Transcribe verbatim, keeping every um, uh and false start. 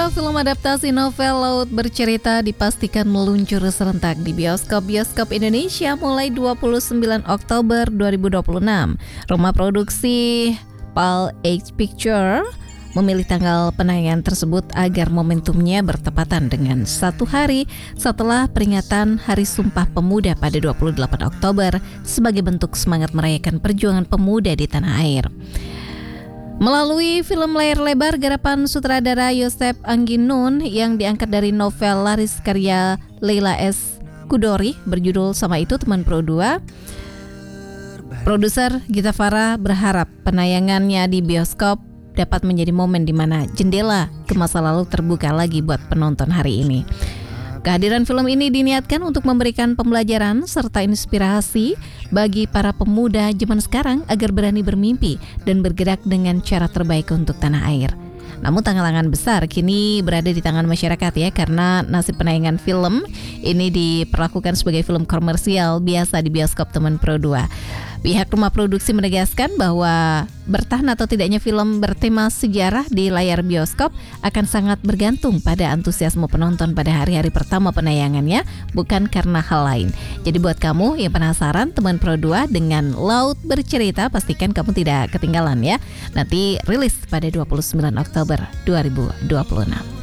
Film adaptasi novel Laut Bercerita dipastikan meluncur serentak di bioskop-bioskop Indonesia mulai dua puluh sembilan Oktober dua ribu dua puluh enam. Rumah produksi Pal H Picture memilih tanggal penayangan tersebut agar momentumnya bertepatan dengan satu hari setelah peringatan Hari Sumpah Pemuda pada dua puluh delapan Oktober sebagai bentuk semangat merayakan perjuangan pemuda di tanah air. Melalui film layar lebar garapan sutradara Yosef Angginun yang diangkat dari novel laris karya Leila S. Kudori berjudul sama itu Teman Pro dua, produser Gita Farah berharap penayangannya di bioskop dapat menjadi momen di mana jendela ke masa lalu terbuka lagi buat penonton hari ini. Kehadiran film ini diniatkan untuk memberikan pembelajaran serta inspirasi bagi para pemuda zaman sekarang agar berani bermimpi dan bergerak dengan cara terbaik untuk tanah air. Namun tantangan besar kini berada di tangan masyarakat ya, karena nasib penayangan film ini diperlakukan sebagai film komersial biasa di bioskop Teman Pro dua. Pihak rumah produksi menegaskan bahwa bertahan atau tidaknya film bertema sejarah di layar bioskop akan sangat bergantung pada antusiasme penonton pada hari-hari pertama penayangannya, bukan karena hal lain. Jadi buat kamu yang penasaran Teman Pro dua dengan Laut Bercerita, pastikan kamu tidak ketinggalan ya. Nanti rilis pada dua puluh sembilan Oktober dua ribu dua puluh enam.